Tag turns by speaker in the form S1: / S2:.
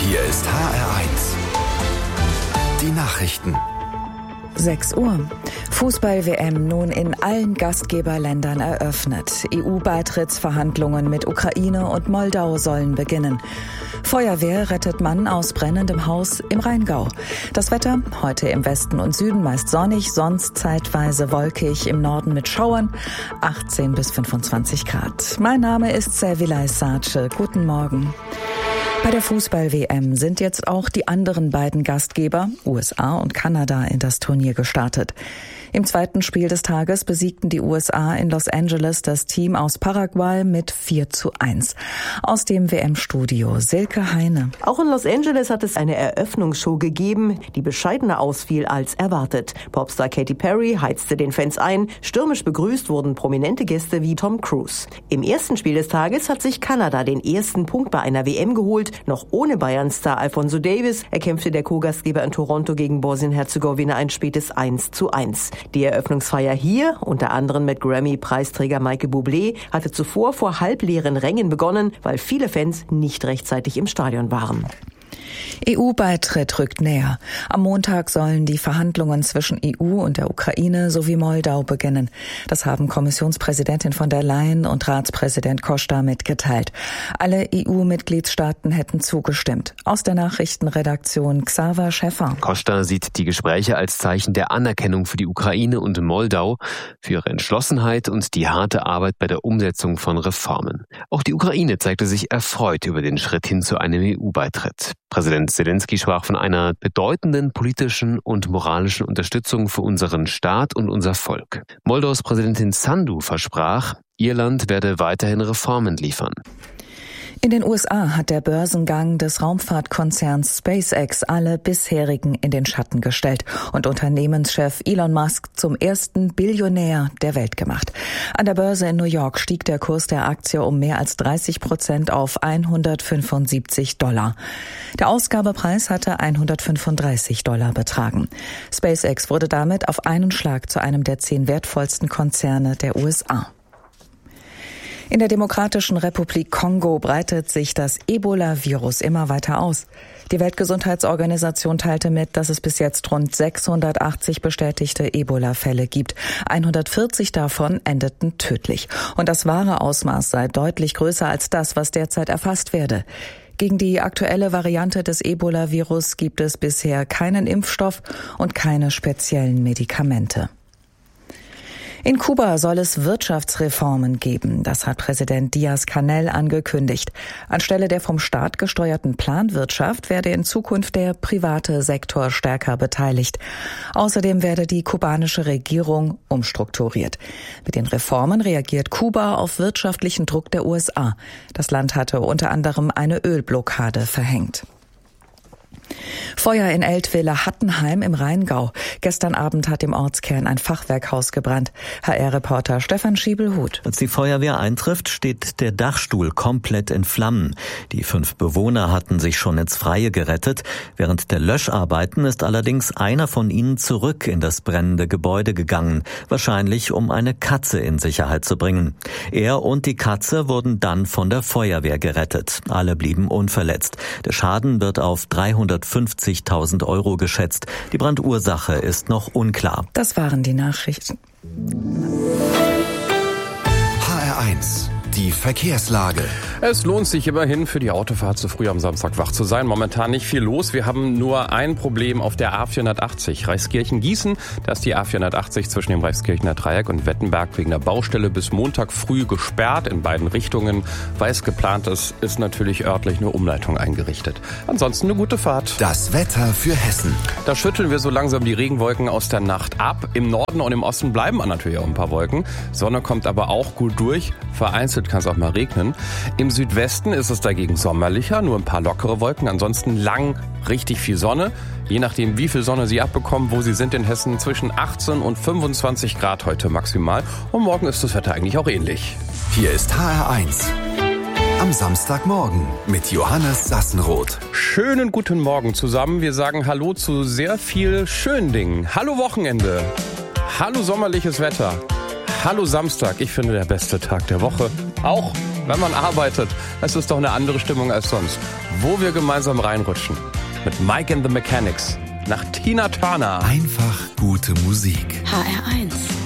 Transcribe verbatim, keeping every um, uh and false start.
S1: Hier ist H R eins. Die Nachrichten.
S2: sechs Uhr. Fußball-W M nun in allen Gastgeberländern eröffnet. E U-Beitrittsverhandlungen mit Ukraine und Moldau sollen beginnen. Feuerwehr rettet Mann aus brennendem Haus im Rheingau. Das Wetter heute im Westen und Süden meist sonnig, sonst zeitweise wolkig, im Norden mit Schauern, achtzehn bis fünfundzwanzig Grad. Mein Name ist Servilay Sace. Guten Morgen. Bei der Fußball-W M sind jetzt auch die anderen beiden Gastgeber, U S A und Kanada, in das Turnier gestartet. Im zweiten Spiel des Tages besiegten die U S A in Los Angeles das Team aus Paraguay mit vier zu eins. Aus dem W M-Studio Silke Heine.
S3: Auch in Los Angeles hat es eine Eröffnungsshow gegeben, die bescheidener ausfiel als erwartet. Popstar Katy Perry heizte den Fans ein. Stürmisch begrüßt wurden prominente Gäste wie Tom Cruise. Im ersten Spiel des Tages hat sich Kanada den ersten Punkt bei einer W M geholt. Noch ohne Bayern-Star Alphonso Davies erkämpfte der Co-Gastgeber in Toronto gegen Bosnien-Herzegowina ein spätes eins zu eins. Die Eröffnungsfeier hier, unter anderem mit Grammy-Preisträger Michael Bublé, hatte zuvor vor halbleeren Rängen begonnen, weil viele Fans nicht rechtzeitig im Stadion waren.
S2: E U-Beitritt rückt näher. Am Montag sollen die Verhandlungen zwischen E U und der Ukraine sowie Moldau beginnen. Das haben Kommissionspräsidentin von der Leyen und Ratspräsident Costa mitgeteilt. Alle E U-Mitgliedstaaten hätten zugestimmt. Aus der Nachrichtenredaktion Xaver Schäffer.
S4: Costa sieht die Gespräche als Zeichen der Anerkennung für die Ukraine und Moldau, für ihre Entschlossenheit und die harte Arbeit bei der Umsetzung von Reformen. Auch die Ukraine zeigte sich erfreut über den Schritt hin zu einem E U-Beitritt. Präsident Zelensky sprach von einer bedeutenden politischen und moralischen Unterstützung für unseren Staat und unser Volk. Moldaus Präsidentin Sandu versprach, ihr Land werde weiterhin Reformen liefern.
S2: In den U S A hat der Börsengang des Raumfahrtkonzerns SpaceX alle bisherigen in den Schatten gestellt und Unternehmenschef Elon Musk zum ersten Billionär der Welt gemacht. An der Börse in New York stieg der Kurs der Aktie um mehr als dreißig Prozent auf hundertfünfundsiebzig Dollar. Der Ausgabepreis hatte hundertfünfunddreißig Dollar betragen. SpaceX wurde damit auf einen Schlag zu einem der zehn wertvollsten Konzerne der U S A. In der Demokratischen Republik Kongo breitet sich das Ebola-Virus immer weiter aus. Die Weltgesundheitsorganisation teilte mit, dass es bis jetzt rund sechshundertachtzig bestätigte Ebola-Fälle gibt. hundertvierzig davon endeten tödlich. Und das wahre Ausmaß sei deutlich größer als das, was derzeit erfasst werde. Gegen die aktuelle Variante des Ebola-Virus gibt es bisher keinen Impfstoff und keine speziellen Medikamente. In Kuba soll es Wirtschaftsreformen geben. Das hat Präsident Díaz-Canel angekündigt. Anstelle der vom Staat gesteuerten Planwirtschaft werde in Zukunft der private Sektor stärker beteiligt. Außerdem werde die kubanische Regierung umstrukturiert. Mit den Reformen reagiert Kuba auf wirtschaftlichen Druck der U S A. Das Land hatte unter anderem eine Ölblockade verhängt. Feuer in Eltville-Hattenheim im Rheingau. Gestern Abend hat im Ortskern ein Fachwerkhaus gebrannt. H R-Reporter Stefan Schiebel-Huth.
S5: Als die Feuerwehr eintrifft, steht der Dachstuhl komplett in Flammen. Die fünf Bewohner hatten sich schon ins Freie gerettet. Während der Löscharbeiten ist allerdings einer von ihnen zurück in das brennende Gebäude gegangen. Wahrscheinlich, um eine Katze in Sicherheit zu bringen. Er und die Katze wurden dann von der Feuerwehr gerettet. Alle blieben unverletzt. Der Schaden wird auf dreihundertfünfzigtausend Euro geschätzt. Die Brandursache ist noch unklar.
S2: Das waren die Nachrichten.
S1: H R eins. Die Verkehrslage.
S6: Es lohnt sich immerhin für die Autofahrt zu früh am Samstag wach zu sein. Momentan nicht viel los. Wir haben nur ein Problem auf der A vierhundertachtzig. Reichskirchen-Gießen, da ist die A vierhundertachtzig zwischen dem Reichskirchener Dreieck und Wettenberg wegen der Baustelle bis Montag früh gesperrt in beiden Richtungen. Weil es geplant ist, ist natürlich örtlich eine Umleitung eingerichtet. Ansonsten eine gute Fahrt.
S1: Das Wetter für Hessen.
S6: Da schütteln wir so langsam die Regenwolken aus der Nacht ab. Im Norden und im Osten bleiben natürlich auch ein paar Wolken. Sonne kommt aber auch gut durch. Vereinzelt kann es auch mal regnen. Im Südwesten ist es dagegen sommerlicher, nur ein paar lockere Wolken. Ansonsten lang richtig viel Sonne. Je nachdem, wie viel Sonne Sie abbekommen, wo Sie sind in Hessen, zwischen achtzehn und fünfundzwanzig Grad heute maximal. Und morgen ist das Wetter eigentlich auch ähnlich.
S1: Hier ist H R eins. Am Samstagmorgen mit Johannes Sassenroth.
S6: Schönen guten Morgen zusammen. Wir sagen Hallo zu sehr viel schönen Dingen. Hallo Wochenende. Hallo sommerliches Wetter. Hallo Samstag. Ich finde der beste Tag der Woche. Auch wenn man arbeitet, es ist doch eine andere Stimmung als sonst. Wo wir gemeinsam reinrutschen. Mit Mike and the Mechanics. Nach Tina Turner.
S1: Einfach gute Musik.
S7: H R eins.